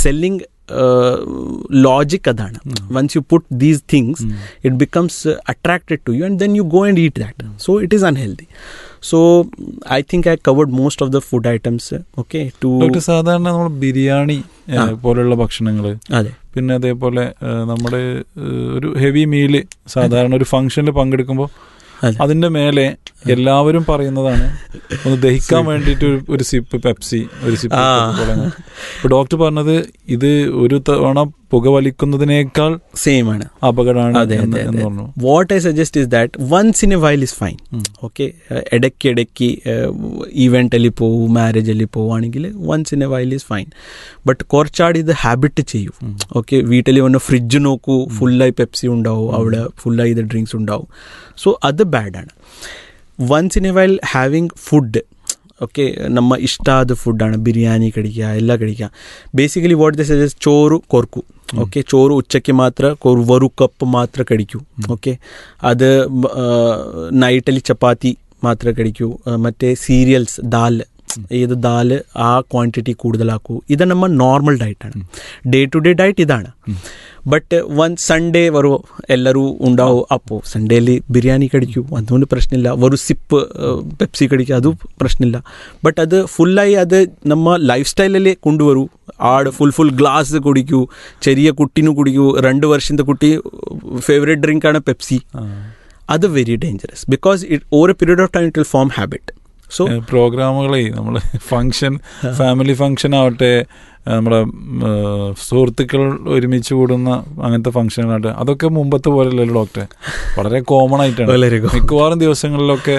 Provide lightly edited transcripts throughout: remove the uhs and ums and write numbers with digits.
selling logic adana. Once you put these things, it becomes attracted to you, and then you go and eat that. So it is unhealthy. So I think I covered most of the food items. Okay. Doctor, സാധാരണ നമ്മൾ ബിരിയാണി പോലുള്ള ഭക്ഷണങ്ങൾ, പിന്നെ അതേപോലെ നമ്മുടെ ഒരു heavy meal സാധാരണ ഒരു ഫംഗ്ഷനിൽ പങ്കെടുക്കുമ്പോൾ അതിന്റെ മേലെ എല്ലാവരും പറയുന്നതാണ് ഒന്ന് ദഹിക്കാൻ വേണ്ടിയിട്ട് ഒരു സിപ്പ് പെപ്സി, ഒരു സിപ്പ്. ഇപ്പൊ ഡോക്ടർ പറഞ്ഞത് ഇത് ഒരു തവണ പുകവലിക്കുന്നതിനേക്കാൾ സെയിം ആണ്, അപകടമാണ് എന്ന് പറഞ്ഞു. What I suggest is that once in A while is fine. Okay, ഇടയ്ക്ക് ഈവെന്റಲ್ಲಿ പോവും, മാരേജಲ್ಲಿ പോവുകയാണെങ്കിൽ once in A while is fine. But കുറച്ചാട് ഇത് ഹാബിറ്റ് ചെയ്യൂ. ഓക്കെ, വീട്ടിൽ വന്ന ഫ്രിഡ്ജ് നോക്കൂ, ഫുള്ളായി പെപ്സി ഉണ്ടാവും, അവിടെ ഫുള്ളായി ഇത് ഡ്രിങ്ക്സ് ഉണ്ടാവും. സോ അത് ബാഡാണ്. Once in A while having food, okay, ನಮ್ಮ ಇಷ್ಟ ಆದ ಫುಡ್ಡಾണ്. ബിരിയാണി കഴിക്കുക, എല്ലാം കഴിക്കുക. ಬೇಸಿಕಲಿ ವಾಟ್ ದಿಸ್ ಇಸ್, ചോറ് ಕೊರ್ಕು. ಓಕೆ, ചോറ് ഉച്ചയ്ക്ക് മാത്രം ഒരു കപ്പ് മാത്രം കഴിക്കൂ. ഓക്കെ, അത് നൈറ്റಲ್ಲಿ ಚಪಾತಿ മാത്രം കഴിക്കൂ. മറ്റേ സീരിയൽസ്, ഏത് ദാല് ആ ക്വാണ്ടിറ്റി കൂടുതലാക്കൂ. ഇത് ನಮ್ಮ normal ഡയറ്റാണ്, day to day diet ഇതാണ്. ബട്ട് സൺഡേ വരുമോ ಎಲ್ಲರೂ ഉണ്ടാവും, അപ്പോൾ സൺഡേಲಿ ബിരിയാണി കഴിക്കൂ, അതുകൊണ്ട് പ്രശ്നമില്ല. ഒരു സിപ്പ് പെപ്സി കഴിക്കുക, ಅದು പ്രശ്നമില്ല. ബട്ട് അത് ഫുള്ളായി അത് ನಮ್ಮ ലൈഫ് സ്റ്റൈലಲ್ಲಿ കൊണ്ടുവരൂ. ആട് ഫുൾ ഗ്ലാസ് കുടിക്കൂ, ചെറിയ കുട്ടിനു കുടിക്കൂ. 2 വർഷത്തെ കുട്ടി ഫേവറേറ്റ് ഡ്രിങ്കാണ് പെപ്സി. അത് very dangerous, because it over A period of time it will form habit. So പ്രോഗ്രാമുകളെ നമ്മൾ ഫംഗ്ഷൻ, ഫാമിലി ഫംഗ്ഷൻ ആവട്ടെ, നമ്മുടെ സുഹൃത്തുക്കൾ ഒരുമിച്ച് കൂടുന്ന അങ്ങനത്തെ ഫംഗ്ഷനാകട്ടെ, അതൊക്കെ മുമ്പത്തെ പോലെയല്ലല്ലോ ഡോക്ടറെ, വളരെ കോമൺ ആയിട്ടാണ്. മിക്കവാറും ദിവസങ്ങളിലൊക്കെ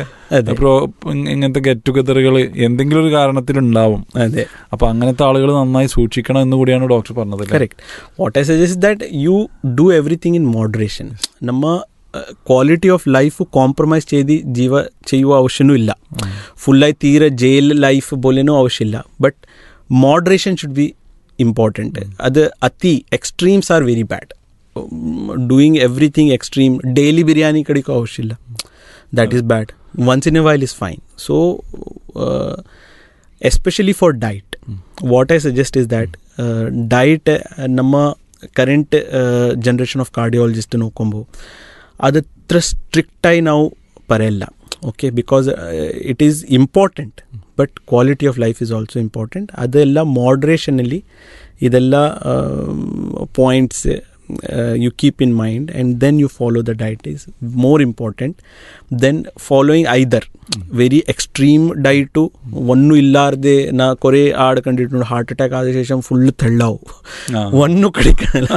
ഇങ്ങനത്തെ ഗെറ്റ് ടുഗദറുകൾ എന്തെങ്കിലും ഒരു കാരണത്തിലുണ്ടാവും. അതെ, അപ്പൊ അങ്ങനത്തെ ആളുകൾ നന്നായി സൂക്ഷിക്കണം എന്ന് കൂടിയാണ് ഡോക്ടർ പറഞ്ഞത്. Correct. What I suggest that you do everything in moderation. നമ്മ ക്വാളിറ്റി ഓഫ് ലൈഫ് കോംപ്രമൈസ് ചെയ്യുക ആവശ്യമൊന്നുമില്ല. ഫുള്ളായി തീരെ ജയിൽ ലൈഫ് പോലെയൊന്നും ആവശ്യമില്ല. But moderation should be important. അത് extremes are very bad. Doing everything extreme, daily biryani കഴിക്കുക ആവശ്യമില്ല, that is bad. Once in A while is fine. So especially for diet, what I suggest is that diet നമ്മ current generation of cardiologist നോക്കുമ്പോൾ അതത്ര സ്ട്രിക്റ്റായി ನಾವು പറയല്ല. Okay, because it is important, but quality of life is also important. ಅದೆಲ್ಲ ಮಾಡ್ರೇಷನಲ್ಲಿ ಇದೆಲ್ಲ points you keep in mind, and then you follow the diet is more important than following either very extreme diet. ഒന്നു ഇല്ലാതെ ನಾ കുറേ ആട് കണ്ടിട്ടുണ്ട്, heart attack ആದ ശേഷം full തെള്ളാവും, ഒന്നും കഴിക്കാനില്ല.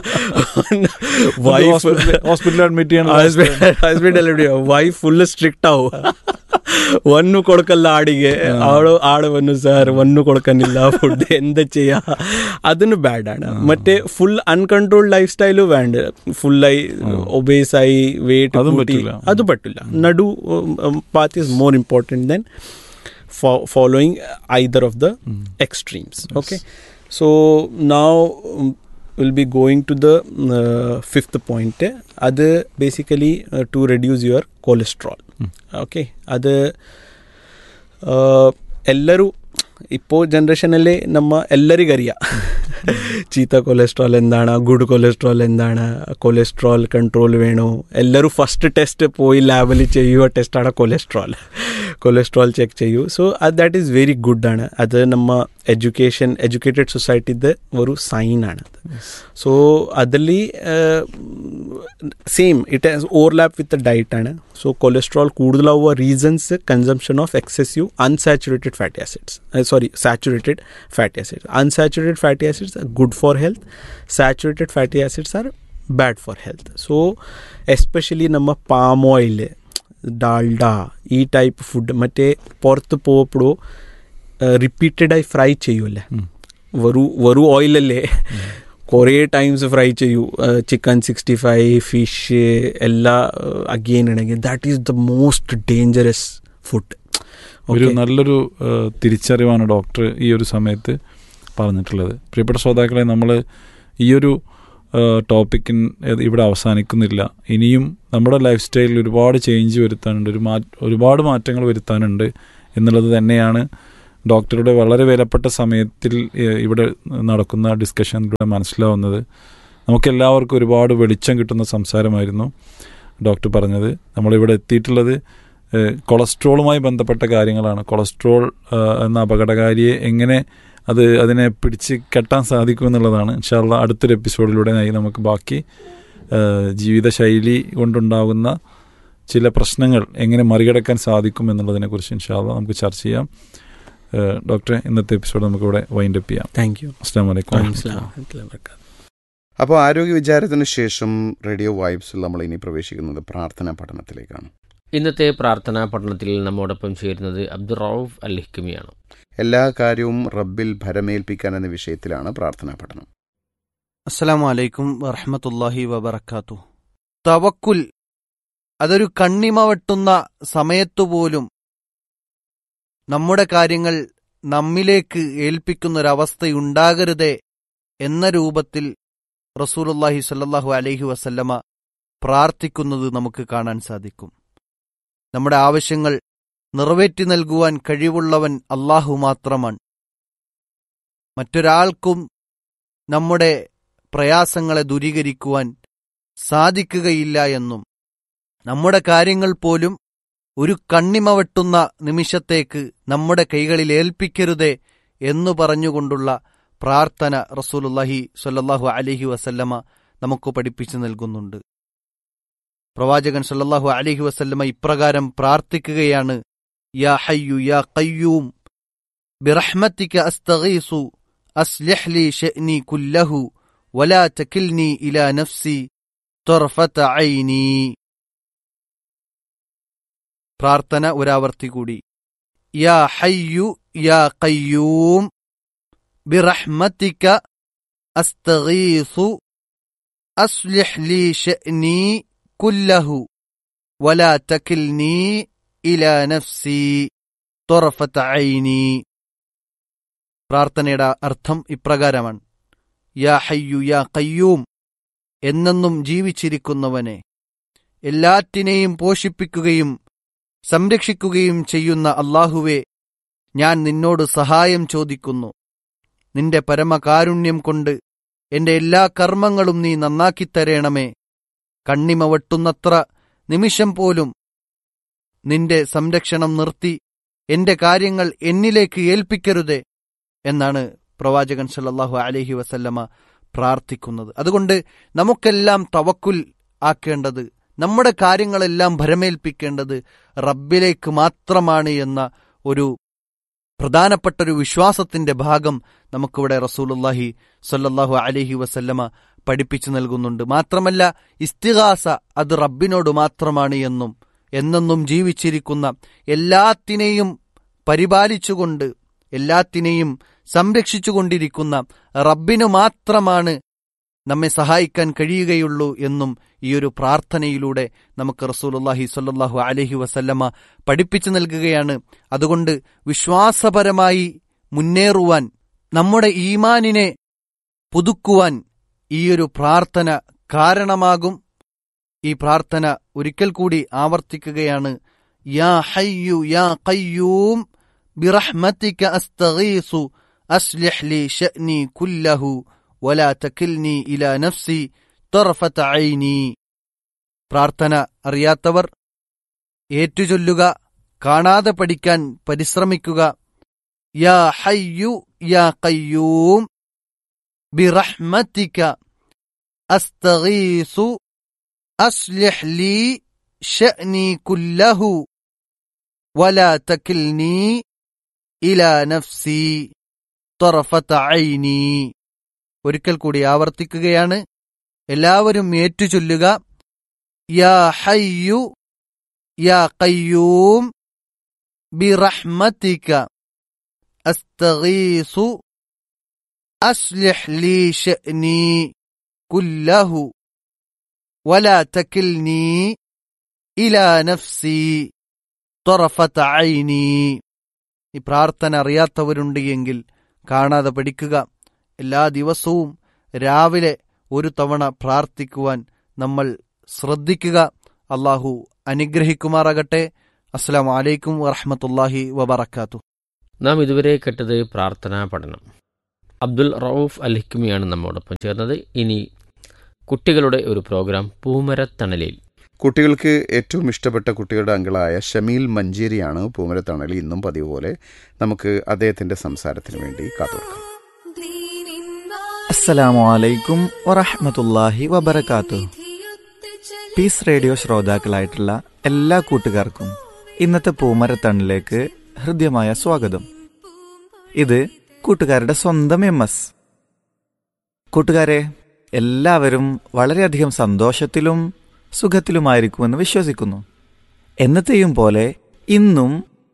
ഹോസ്പിറ്റലിൽ അഡ്മിറ്റ് ചെയ്യണം, ವೈಫ್ ಫುಲ್ ಸ್ಟ್ರಿಕ್ಟ್ ಆವು, ഒന്നു കൊടുക്കല്ല ആടിಗೆ. ആട് വന്നു സാർ, ഒന്നു കൊടുക്കാനില്ല ഫുഡ്, എന്താ ചെയ്യാ? അതിന് ബാഡാണ്. മറ്റേ ഫുൾ അൺകൺട്രോൾഡ് ലൈഫ് സ്റ്റൈലും വേണ്ട, ഫുള്ളായി ഒബേസായി വെയിറ്റ് കൂട്ടി, അത് പറ്റില്ല. നടു path is more important then following either of the extremes. Okay, so now we'll be going to the fifth point. Adu basically to reduce your cholesterol. Okay, adu ellaru ഇപ്പോൾ ജനറേഷനിൽ നമ്മ എല്ലാവരും അറിയാം ചീത്ത കൊളസ്ട്രോൾ എന്താണ്, ഗുഡ് കൊളസ്ട്രോൾ എന്താണ്, cholesterol control വേണോ. എല്ലാവരും ഫസ്റ്റ് ടെസ്റ്റ് പോയി ലാബിൽ ചെയ്യുക ടെസ്റ്റാണ് കൊളസ്ട്രോൾ ചെക്ക് ചെയ്യൂ. So that is very ഗുഡാണ്. അത് നമ്മ എഡ്യൂക്കേറ്റഡ് സൊസൈറ്റിയുടെ ഒരു സൈനാണ്. സോ അതിൽ same it has overlap with ഡയറ്റാണ്. So cholesterol കൂടുതലാവുക reasons consumption of excessive unsaturated fatty acids, saturated fatty acids. Unsaturated fatty acids are good for health, saturated fatty acids are bad for health. So especially ನಮ್ಮ palm oil, dalda, ഈ type food മറ്റേ പുറത്ത് പോയപ്പോഴോ റിപ്പീറ്റഡായി fry ചെയ്യൂല്ലേ, വെറു ഓയിലല്ലേ കുറേ times fry ചെയ്യൂ. Chicken 65, fish എല്ലാം again ആണെങ്കിൽ that is the most dangerous food. ഒരു നല്ലൊരു തിരിച്ചറിവാണ് ഡോക്ടർ ഈ ഒരു സമയത്ത് പറഞ്ഞിട്ടുള്ളത്. പ്രിയപ്പെട്ട ശ്രോതാക്കളെ, നമ്മൾ ഈ ഒരു ടോപ്പിക്കിൻ ഇവിടെ അവസാനിക്കുന്നില്ല. ഇനിയും നമ്മുടെ ലൈഫ് സ്റ്റൈലിൽ ഒരുപാട് ചേഞ്ച് വരുത്താനുണ്ട്, ഒരുപാട് മാറ്റങ്ങൾ വരുത്താനുണ്ട് എന്നുള്ളത് തന്നെയാണ് ഡോക്ടറുടെ വളരെ വിലപ്പെട്ട സമയത്തിൽ ഇവിടെ നടക്കുന്ന ഡിസ്കഷനിലൂടെ മനസ്സിലാവുന്നത്, നമുക്കെല്ലാവർക്കും ഒരുപാട് വെളിച്ചം കിട്ടുന്ന സംസാരമായിരുന്നു ഡോക്ടർ പറഞ്ഞത്. നമ്മളിവിടെ എത്തിയിട്ടുള്ളത് കൊളസ്ട്രോളുമായി ബന്ധപ്പെട്ട കാര്യങ്ങളാണ്. കൊളസ്ട്രോൾ എന്ന അപകടകാരിയെ എങ്ങനെ അതിനെ പിടിച്ച് കെട്ടാൻ സാധിക്കുമെന്നുള്ളതാണ്. ഇൻഷാ അല്ലാഹ് അടുത്തൊരു എപ്പിസോഡിലൂടെ നമുക്ക് ബാക്കി ജീവിതശൈലി കൊണ്ടുണ്ടാകുന്ന ചില പ്രശ്നങ്ങൾ എങ്ങനെ മറികടക്കാൻ സാധിക്കും എന്നുള്ളതിനെക്കുറിച്ച് ഇൻഷാ അല്ലാഹ് നമുക്ക് ചർച്ച ചെയ്യാം. ഡോക്ടറെ, ഇന്നത്തെ എപ്പിസോഡ് നമുക്കിവിടെ വൈൻഡ് അപ്പ് ചെയ്യാം. Thank you. അസ്സലാമു അലൈക്കും. അപ്പോൾ ആരോഗ്യ വിചാരത്തിന് ശേഷം റേഡിയോ വൈബ്സിൽ നമ്മൾ ഇനി പ്രവേശിക്കുന്നത് പ്രാർത്ഥനാ പഠനത്തിലേക്കാണ്. ഇന്നത്തെ പ്രാർത്ഥനാ പഠനത്തിൽ നമ്മോടൊപ്പം ചേരുന്നത് അബ്ദുറൌഫ് അൽ-ഹിക്മിയാണ്. എല്ലാ കാര്യവും റബ്ബിൽ ഭരമേൽപ്പിക്കാൻ എന്ന വിഷയത്തിലാണ് പ്രാർത്ഥനാ പഠനം. അസ്സലാമു അലൈക്കും വറഹ്മത്തുള്ളാഹി വബറകാതുഹു. തവക്കുൽ അതൊരു കണ്ണിമ വെട്ടുന്ന സമയത്തുപോലും നമ്മുടെ കാര്യങ്ങൾ നമ്മിലേക്ക് ഏൽപ്പിക്കുന്നൊരവസ്ഥയുണ്ടാകരുതേ എന്ന രൂപത്തിൽ റസൂലുള്ളാഹി സ്വല്ലല്ലാഹു അലൈഹി വസല്ലമ പ്രാർത്ഥിക്കുന്നത് നമുക്ക് കാണാൻ സാധിക്കും. നമ്മുടെ ആവശ്യങ്ങൾ നിറവേറ്റി നൽകുവാൻ കഴിവുള്ളവൻ അല്ലാഹു മാത്രമാണ്. മറ്റൊരാൾക്കും നമ്മുടെ പ്രയാസങ്ങളെ ദൂരീകരിക്കുവാൻ സാധിക്കുകയില്ല എന്നും നമ്മുടെ കാര്യങ്ങൾ പോലും ഒരു കണ്ണിമ വെട്ടുന്ന നിമിഷത്തേക്ക് നമ്മുടെ കൈകളിൽ ഏൽപ്പിക്കരുതേ എന്നു പറഞ്ഞുകൊണ്ടുള്ള പ്രാർത്ഥന റസൂലുള്ളാഹി സ്വല്ലല്ലാഹു അലൈഹി വസല്ലമ നമുക്ക് പഠിപ്പിച്ചു നൽകുന്നുണ്ട്. പ്രവാചകൻ സ്വല്ലല്ലാഹു അലൈഹി വസല്ലമ ഇപ്രകാരം പ്രാർത്ഥിക്കുകയാണ്: യാ ഹയ്യു യാ ഖയ്യൂം ബിറഹ്മതിക അസ്തഗീസു അസ്ലിഹ് ലി ശഅനി കുല്ലഹു വലാ തകിൽനി ഇലാ നഫ്സി തർഫത ഐനി. പ്രാർത്ഥന ഒരാവർത്തി കൂടി: യാ ഹയ്യു യാ ഖയ്യൂം ബിറഹ്മതിക അസ്തഗീസു അസ്ലിഹ് ലി ശഅനി കുല്ലഹു വലാ തകിൽനി ഇലാ നഫ്സി തർഫത ഐനി. പ്രാർത്ഥനയുടെ അർത്ഥം ഇപ്രകാരമാണ്: യാ ഹയ്യു യാ ഖയ്യൂം, എന്നെന്നും ജീവിച്ചിരിക്കുന്നവനെ, എല്ലാറ്റിനെയും പോഷിപ്പിക്കുകയും സംരക്ഷിക്കുകയും ചെയ്യുന്ന അല്ലാഹുവേ, ഞാൻ നിന്നോട് സഹായം ചോദിക്കുന്നു. നിന്റെ പരമകാരുണ്യം കൊണ്ട് എന്റെ എല്ലാ കർമ്മങ്ങളും നീ നന്നാക്കിത്തരേണമേ. കണ്ണിമ വെട്ടുന്നത്ര നിമിഷം പോലും നിന്റെ സംരക്ഷണം നിർത്തി എന്റെ കാര്യങ്ങൾ എന്നിലേക്ക് ഏൽപ്പിക്കരുതേ എന്നാണ് പ്രവാചകൻ സല്ലല്ലാഹു അലൈഹി വസല്ലമ പ്രാർത്ഥിക്കുന്നത്. അതുകൊണ്ട് നമുക്കെല്ലാം തവക്കുൽ ആക്കേണ്ടത്, നമ്മുടെ കാര്യങ്ങളെല്ലാം ഭരമേൽപ്പിക്കേണ്ടത് റബ്ബിലേക്ക് മാത്രമാണ് എന്ന ഒരു പ്രധാനപ്പെട്ടൊരു വിശ്വാസത്തിന്റെ ഭാഗം നമുക്കിവിടെ റസൂലുള്ളാഹി സ്വല്ലല്ലാഹു അലൈഹി വസല്ലമ പഠിപ്പിച്ചു നൽകുന്നുണ്ട്. മാത്രമല്ല, ഇസ്തിഗാസ അത് റബ്ബിനോട് മാത്രമാണ് എന്നും എന്നെന്നും ജീവിച്ചിരിക്കുന്ന എല്ലാത്തിനെയും പരിപാലിച്ചുകൊണ്ട് എല്ലാത്തിനെയും സംരക്ഷിച്ചുകൊണ്ടിരിക്കുന്ന റബ്ബിനു മാത്രമാണ് നമ്മെ സഹായിക്കാൻ കഴിയുകയുള്ളൂ എന്നും ഈ ഒരു പ്രാർത്ഥനയിലൂടെ നമുക്ക് റസൂലുള്ളാഹി സ്വല്ലല്ലാഹു അലൈഹി വസല്ലമ പഠിപ്പിച്ചു നൽകുകയാണ്. അതുകൊണ്ട് വിശ്വാസപരമായി മുന്നേറുവാൻ, നമ്മുടെ ഈമാനിനെ പുതുക്കുവാൻ ഈ ഒരു പ്രാർത്ഥന കാരണമാകും. ഈ പ്രാർത്ഥന ഒരിക്കൽ കൂടി ആവർത്തിക്കുകയാണ്: യാ ഹയ്യു യാ ഖയ്യൂം ബിറഹ്മതിക അസ്തഗീസു അസ്ലിഹ് ലി ശഅനി കുല്ലഹു വലാ തകിൽനി ഇലാ നഫ്സി തർഫത ഐനി. പ്രാർത്ഥന അറിയാത്തവർ ഏറ്റുചൊല്ലുക, കാണാതെ പഠിക്കാൻ പരിശ്രമിക്കുക. യാ ഹയ്യു യാ ഖയ്യൂം ബിറഹ്മതിക അസ്തഗീസു അസ്ലിഹ് ലി ശഅനി കുല്ലഹു വലാ തകിൽനി ഇലാ നഫ്സി തർഫത ഐനി. ഒരിക്കൽ കൂടി ആവർത്തിക്കുകയാണ്. എല്ലാവരും ഏറ്റുചൊല്ലുക: യാ ഹയ്യു യാ ഖയ്യൂം ബിറഹ്മതിക അസ്തഗീസു അസ്ലിഹ് ലി ശഅനി കുല്ലഹു വലാ തകിൽനി ഇലാ നഫ്സി തർഫത ഐനി. ഈ പ്രാർത്ഥന അറിയാത്തവരുണ്ട് എങ്കിൽ കാണാതെ പഠിക്കുക. എല്ലാ ദിവസവും രാവിലെ ഒരു തവണ പ്രാർത്ഥിക്കുവാൻ നമ്മൾ ശ്രദ്ധിക്കുക. അല്ലാഹു അനുഗ്രഹിക്കുമാറാകട്ടെ. അസ്സലാമു അലൈക്കും വറഹ്മത്തുള്ളാഹി വബറകാതുഹു. നാം ഇതുവരെ കേട്ടത് പ്രാർത്ഥനാ പഠനം. അബ്ദുൽ റൌഫ് അൽ ഹിക്മിയാണ് നമ്മോടൊപ്പം ചേർന്നത്. ഇനി കുട്ടികളുടെ ഒരു പ്രോഗ്രാം പൂമരത്തണലിൽ. കുട്ടികൾക്ക് ഏറ്റവും ഇഷ്ടപ്പെട്ട കുട്ടികളുടെ അങ്കിളായ ഷമീൽ മഞ്ചേരിയാണ് പൂമരത്തണലിൽ. ഇന്നും പതിവ് പോലെ നമുക്ക് അദ്ദേഹത്തിന്റെ സംസാരത്തിന് വേണ്ടി കാത്തുനിൽക്കാം. അസ്സലാമു അലൈക്കും വറഹ്മത്തുള്ളാഹി വബറകാതുഹു. പീസ് റേഡിയോ ശ്രോതാക്കളായിട്ടുള്ള എല്ലാ കൂട്ടുകാർക്കും ഇന്നത്തെ പൂമരത്തണലിലേക്ക് ഹൃദ്യമായ സ്വാഗതം. ഇത് കൂട്ടുകാരുടെ സ്വന്തം MS. കൂട്ടുകാരെ, എല്ലാവരും വളരെയധികം സന്തോഷത്തിലും സുഖത്തിലുമായിരിക്കുമെന്ന് വിശ്വസിക്കുന്നു. എന്നത്തെയും പോലെ ഇന്നും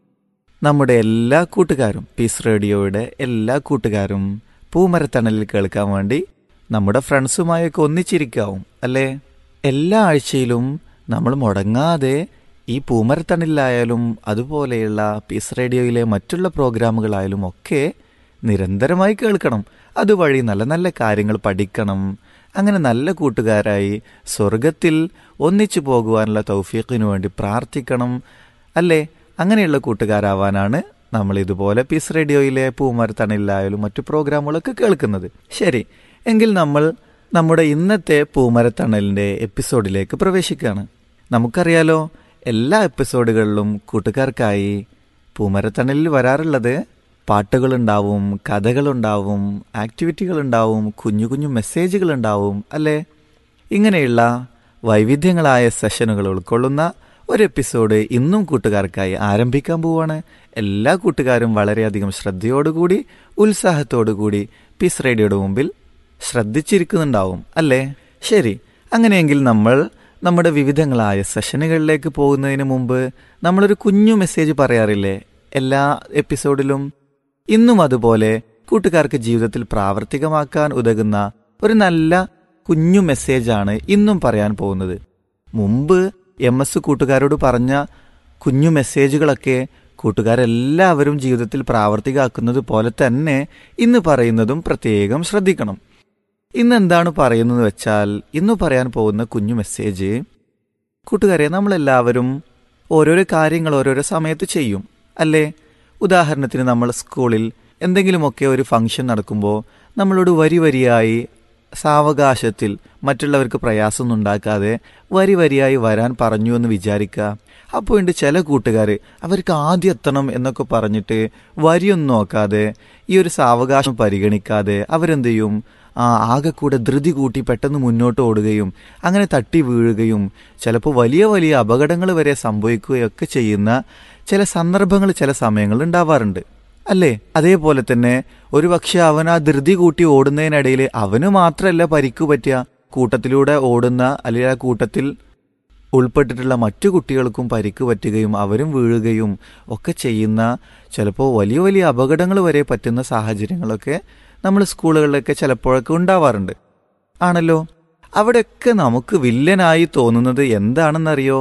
നമ്മുടെ എല്ലാ കൂട്ടുകാരും, പീസ് റേഡിയോയുടെ എല്ലാ കൂട്ടുകാരും പൂമരത്തണലിൽ കേൾക്കാൻ വേണ്ടി നമ്മുടെ ഫ്രണ്ട്സുമായൊക്കെ ഒന്നിച്ചിരിക്കാവും അല്ലേ? എല്ലാ ആഴ്ചയിലും നമ്മൾ മുടങ്ങാതെ ഈ പൂമരത്തണലിലായാലും അതുപോലെയുള്ള പീസ് റേഡിയോയിലെ മറ്റുള്ള പ്രോഗ്രാമുകളായാലും ഒക്കെ നിരന്തരമായി കേൾക്കണം. അതുവഴി നല്ല നല്ല കാര്യങ്ങൾ പഠിക്കണം. അങ്ങനെ നല്ല കൂട്ടുകാരായി സ്വർഗത്തിൽ ഒന്നിച്ചു പോകുവാനുള്ള തൗഫീഖിനു വേണ്ടി പ്രാർത്ഥിക്കണം അല്ലേ? അങ്ങനെയുള്ള കൂട്ടുകാരാവാനാണ് നമ്മൾ ഇതുപോലെ പീസ് റേഡിയോയിലെ പൂമരത്തണലിലായാലും മറ്റു പ്രോഗ്രാമുകളൊക്കെ കേൾക്കുന്നത്. ശരി, എങ്കിൽ നമ്മൾ നമ്മുടെ ഇന്നത്തെ പൂമരത്തണലിൻ്റെ എപ്പിസോഡിലേക്ക് പ്രവേശിക്കുകയാണ്. നമുക്കറിയാലോ, എല്ലാ എപ്പിസോഡുകളിലും കൂട്ടുകാർക്കായി പൂമരത്തണലിൽ വരാറുള്ളത് പാട്ടുകളുണ്ടാവും, കഥകളുണ്ടാവും, ആക്ടിവിറ്റികളുണ്ടാവും, കുഞ്ഞു കുഞ്ഞു മെസ്സേജുകളുണ്ടാവും അല്ലേ? ഇങ്ങനെയുള്ള വൈവിധ്യങ്ങളായ സെഷനുകൾ ഉൾക്കൊള്ളുന്ന ഒരു എപ്പിസോഡ് ഇന്നും കൂട്ടുകാർക്കായി ആരംഭിക്കാൻ പോവുകയാണ്. എല്ലാ കൂട്ടുകാരും വളരെയധികം ശ്രദ്ധയോടുകൂടി ഉത്സാഹത്തോടുകൂടി പീസ് റേഡിയോയുടെ മുമ്പിൽ ശ്രദ്ധിച്ചിരിക്കുന്നുണ്ടാവും അല്ലേ? ശരി, അങ്ങനെയെങ്കിൽ നമ്മൾ നമ്മുടെ വിവിധങ്ങളായ സെഷനുകളിലേക്ക് പോകുന്നതിന് മുമ്പ് നമ്മളൊരു കുഞ്ഞു മെസ്സേജ് പറയാറില്ലേ എല്ലാ എപ്പിസോഡിലും? ഇന്നും അതുപോലെ കൂട്ടുകാർക്ക് ജീവിതത്തിൽ പ്രാവർത്തികമാക്കാൻ ഉതകുന്ന ഒരു നല്ല കുഞ്ഞു മെസ്സേജാണ് ഇന്നും പറയാൻ പോകുന്നത്. മുമ്പ് MS കൂട്ടുകാരോട് പറഞ്ഞ കുഞ്ഞു മെസ്സേജുകളൊക്കെ കൂട്ടുകാരെല്ലാവരും ജീവിതത്തിൽ പ്രാവർത്തികമാക്കുന്നത് പോലെ തന്നെ ഇന്ന് പറയുന്നതും പ്രത്യേകം ശ്രദ്ധിക്കണം. ഇന്നെന്താണ് പറയുന്നത് വെച്ചാൽ, ഇന്ന് പറയാൻ പോകുന്ന കുഞ്ഞു മെസ്സേജ്, കൂട്ടുകാരെ, നമ്മളെല്ലാവരും ഓരോരോ കാര്യങ്ങൾ ഓരോരോ സമയത്ത് ചെയ്യും അല്ലേ? ഉദാഹരണത്തിന് നമ്മൾ സ്കൂളിൽ എന്തെങ്കിലുമൊക്കെ ഒരു ഫംഗ്ഷൻ നടക്കുമ്പോൾ നമ്മളോട് വരിയായി സാവകാശത്തിൽ മറ്റുള്ളവർക്ക് പ്രയാസമൊന്നും ഉണ്ടാക്കാതെ വരിയായി വരാൻ പറഞ്ഞു എന്ന് വിചാരിക്കുക. അപ്പോൾ ഉണ്ട് ചില കൂട്ടുകാർ അവർക്ക് ആദ്യം എത്തണം എന്നൊക്കെ പറഞ്ഞിട്ട് വരിയൊന്നും നോക്കാതെ ഈ ഒരു സാവകാശം പരിഗണിക്കാതെ അവരെന്ത് ചെയ്യും, ആകെ കൂടെ ധൃതി കൂട്ടി പെട്ടെന്ന് മുന്നോട്ട് ഓടുകയും അങ്ങനെ തട്ടി വീഴുകയും ചിലപ്പോൾ വലിയ വലിയ അപകടങ്ങൾ വരെ സംഭവിക്കുകയൊക്കെ ചെയ്യുന്ന ചില സന്ദർഭങ്ങൾ ചില സമയങ്ങളിൽ ഉണ്ടാവാറുണ്ട് അല്ലേ? അതേപോലെ തന്നെ ഒരു പക്ഷെ അവൻ ആ ധൃതി കൂട്ടി ഓടുന്നതിനിടയിൽ അവന് മാത്രമല്ല പരിക്കു പറ്റുക, കൂട്ടത്തിലൂടെ ഓടുന്ന അല്ലെങ്കിൽ ആ കൂട്ടത്തിൽ ഉൾപ്പെട്ടിട്ടുള്ള മറ്റു കുട്ടികൾക്കും പരിക്ക് പറ്റുകയും അവരും വീഴുകയും ഒക്കെ ചെയ്യുന്ന ചിലപ്പോൾ വലിയ വലിയ അപകടങ്ങൾ വരെ പറ്റുന്ന സാഹചര്യങ്ങളൊക്കെ നമ്മൾ സ്കൂളുകളിലൊക്കെ ചിലപ്പോഴൊക്കെ ഉണ്ടാവാറുണ്ട് ആണല്ലോ. അവിടെയൊക്കെ നമുക്ക് വില്ലനായി തോന്നുന്നത് എന്താണെന്നറിയോ?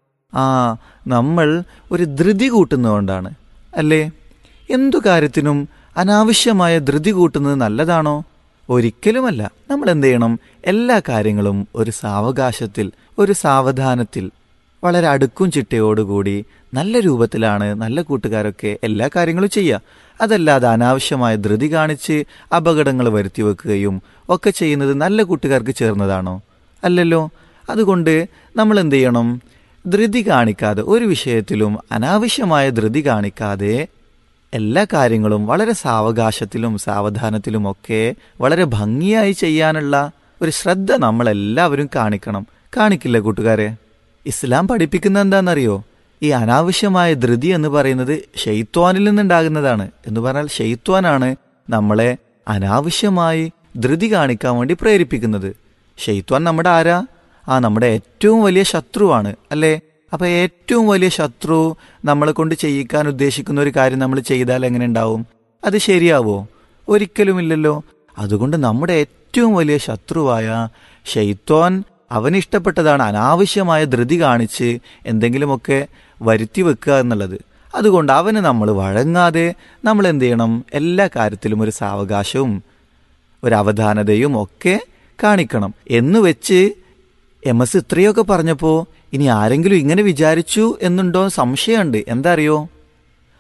നമ്മൾ ഒരു ധൃതി കൂട്ടുന്നതുകൊണ്ടാണ് അല്ലേ? എന്തു കാര്യത്തിനും അനാവശ്യമായ ധൃതി കൂട്ടുന്നത് നല്ലതാണോ? ഒരിക്കലുമല്ല. നമ്മൾ എന്ത് ചെയ്യണം? എല്ലാ കാര്യങ്ങളും ഒരു സാവകാശത്തിൽ, ഒരു സാവധാനത്തിൽ, വളരെ അടുക്കും ചിട്ടയോടുകൂടി നല്ല രൂപത്തിലാണ് നല്ല കൂട്ടുകാരൊക്കെ എല്ലാ കാര്യങ്ങളും ചെയ്യുക. അതല്ലാതെ അനാവശ്യമായ ധൃതി കാണിച്ച് അപകടങ്ങൾ വരുത്തി വെക്കുകയും ഒക്കെ ചെയ്യുന്നത് നല്ല കൂട്ടുകാർക്ക് ചേർന്നതാണോ? അല്ലല്ലോ. അതുകൊണ്ട് നമ്മൾ എന്ത് ചെയ്യണം? ധൃതി കാണിക്കാതെ, ഒരു വിഷയത്തിലും അനാവശ്യമായ ധൃതി കാണിക്കാതെ എല്ലാ കാര്യങ്ങളും വളരെ സാവകാശത്തിലും സാവധാനത്തിലുമൊക്കെ വളരെ ഭംഗിയായി ചെയ്യാനുള്ള ഒരു ശ്രദ്ധ നമ്മളെല്ലാവരും കാണിക്കണം. കാണിക്കില്ല കൂട്ടുകാരെ? ഇസ്ലാം പഠിപ്പിക്കുന്ന എന്താണെന്നറിയോ? ഈ അനാവശ്യമായ ധൃതി എന്ന് പറയുന്നത് ശൈത്വാനിൽ നിന്നുണ്ടാകുന്നതാണ്. എന്ന് പറഞ്ഞാൽ ശൈത്വാനാണ് നമ്മളെ അനാവശ്യമായി ധൃതി കാണിക്കാൻ വേണ്ടി പ്രേരിപ്പിക്കുന്നത്. ശൈത്വാൻ നമ്മുടെ ആരാ? നമ്മുടെ ഏറ്റവും വലിയ ശത്രുവാണ് അല്ലേ? അപ്പം ഏറ്റവും വലിയ ശത്രു നമ്മളെ കൊണ്ട് ചെയ്യിക്കാൻ ഉദ്ദേശിക്കുന്ന ഒരു കാര്യം നമ്മൾ ചെയ്താൽ എങ്ങനെ ഉണ്ടാവും? അത് ശരിയാവോ? ഒരിക്കലുമില്ലല്ലോ. അതുകൊണ്ട് നമ്മുടെ ഏറ്റവും വലിയ ശത്രുവായ ശൈത്വാൻ, അവനിഷ്ടപ്പെട്ടതാണ് അനാവശ്യമായ ധൃതി കാണിച്ച് എന്തെങ്കിലുമൊക്കെ വരുത്തി വെക്കുക എന്നുള്ളത്. അതുകൊണ്ട് അവന് നമ്മൾ വഴങ്ങാതെ നമ്മൾ എന്ത് ചെയ്യണം? എല്ലാ കാര്യത്തിലും ഒരു സാവകാശവും ഒരു അവധാനതയും ഒക്കെ കാണിക്കണം. എന്ന് വെച്ച് MS ഇത്രയൊക്കെ പറഞ്ഞപ്പോൾ ഇനി ആരെങ്കിലും ഇങ്ങനെ വിചാരിച്ചു എന്നുണ്ടോ സംശയമുണ്ട്. എന്താ അറിയോ?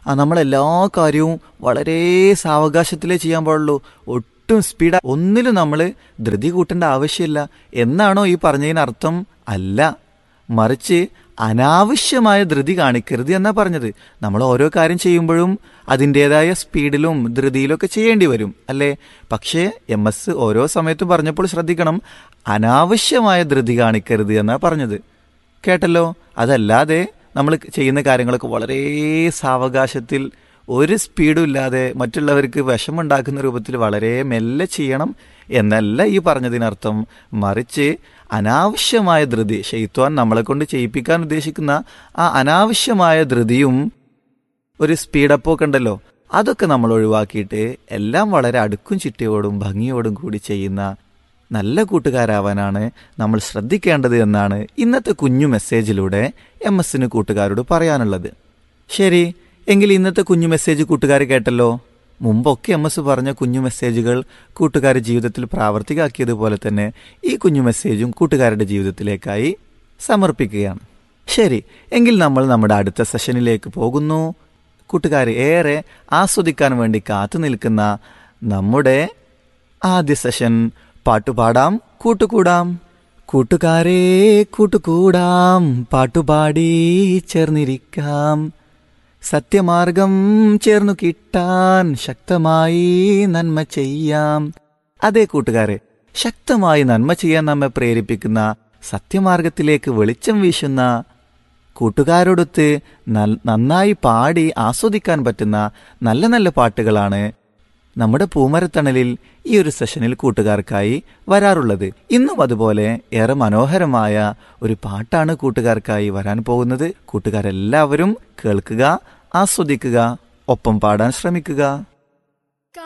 നമ്മളെല്ലാ കാര്യവും വളരെ സാവകാശത്തിലേ ചെയ്യാൻ പാടുള്ളൂ, ഒട്ടും സ്പീഡ്, ഒന്നിലും നമ്മൾ ധൃതി കൂട്ടേണ്ട ആവശ്യമില്ല എന്നാണോ ഈ പറഞ്ഞതിനർത്ഥം? അല്ല, മറിച്ച് അനാവശ്യമായ ധൃതി കാണിക്കരുത് എന്നാ പറഞ്ഞത്. നമ്മൾ ഓരോ കാര്യം ചെയ്യുമ്പോഴും അതിൻ്റെതായ സ്പീഡിലും ധൃതിയിലൊക്കെ ചെയ്യേണ്ടി വരും അല്ലേ? പക്ഷേ MS ഓരോ സമയത്തും പറഞ്ഞപ്പോൾ ശ്രദ്ധിക്കണം, അനാവശ്യമായ ധൃതി കാണിക്കരുത് എന്നാ പറഞ്ഞത്. കേട്ടല്ലോ? അതല്ലാതെ നമ്മൾ ചെയ്യുന്ന കാര്യങ്ങളൊക്കെ വളരെ സാവകാശത്തിൽ, ഒരു സ്പീഡും ഇല്ലാതെ, മറ്റുള്ളവർക്ക് വിഷമുണ്ടാക്കുന്ന രൂപത്തിൽ വളരെ മെല്ലെ ചെയ്യണം എന്നല്ല ഈ പറഞ്ഞതിനർത്ഥം. മറിച്ച് അനാവശ്യമായ ധൃതി, ശൈത്വാൻ നമ്മളെ കൊണ്ട് ചെയ്യിപ്പിക്കാൻ ഉദ്ദേശിക്കുന്ന ആ അനാവശ്യമായ ധൃതിയും ഒരു സ്പീഡപ്പൊക്കെ ഉണ്ടല്ലോ, അതൊക്കെ നമ്മൾ ഒഴിവാക്കിയിട്ട് എല്ലാം വളരെ അടുക്കും ചിട്ടയോടും ഭംഗിയോടും കൂടി ചെയ്യുന്ന നല്ല കൂട്ടുകാരാവാനാണ് നമ്മൾ ശ്രദ്ധിക്കേണ്ടത് എന്നാണ് ഇന്നത്തെ കുഞ്ഞു മെസ്സേജിലൂടെ MS കൂട്ടുകാരോട് പറയാനുള്ളത്. ശരി, എങ്കിൽ ഇന്നത്തെ കുഞ്ഞു മെസ്സേജ് കൂട്ടുകാർ കേട്ടല്ലോ. മുമ്പൊക്കെ MS പറഞ്ഞ കുഞ്ഞു മെസ്സേജുകൾ കൂട്ടുകാർ ജീവിതത്തിൽ പ്രാവർത്തികമാക്കിയതുപോലെ തന്നെ ഈ കുഞ്ഞു മെസ്സേജും കൂട്ടുകാരുടെ ജീവിതത്തിലേക്കായി സമർപ്പിക്കുകയാണ്. ശരി, എങ്കിൽ നമ്മൾ നമ്മുടെ അടുത്ത സെഷനിലേക്ക് പോകുന്നു. കൂട്ടുകാർ ഏറെ ആസ്വദിക്കാൻ വേണ്ടി കാത്തു നിൽക്കുന്ന നമ്മുടെ ആദ്യ സെഷൻ പാട്ടുപാടാം കൂട്ടുകൂടാം. കൂട്ടുകാരെ കൂട്ടുകൂടാം, പാട്ടുപാടി ചേർന്നിരിക്കാം, സത്യമാർഗം ചേർന്നു കിട്ടാൻ ശക്തമായി നന്മ ചെയ്യാം. അതേ കൂട്ടുകാരെ, ശക്തമായി നന്മ ചെയ്യാൻ നമ്മെ പ്രേരിപ്പിക്കുന്ന, സത്യമാർഗത്തിലേക്ക് വെളിച്ചം വീശുന്ന, കൂട്ടുകാരോടൊത്ത് നന്നായി പാടി ആസ്വദിക്കാൻ പറ്റുന്ന നല്ല നല്ല പാട്ടുകളാണ് നമ്മുടെ പൂമരത്തണലിൽ ഈ ഒരു സെഷനിൽ കൂട്ടുകാർക്കായി വരാറുള്ളത്. ഇന്നും അതുപോലെ ഏറെ മനോഹരമായ ഒരു പാട്ടാണ് കൂട്ടുകാർക്കായി വരാൻ പോകുന്നത്. കൂട്ടുകാരെല്ലാവരും കേൾക്കുക, ആസ്വദിക്കുക, ഒപ്പം പാടാൻ ശ്രമിക്കുക.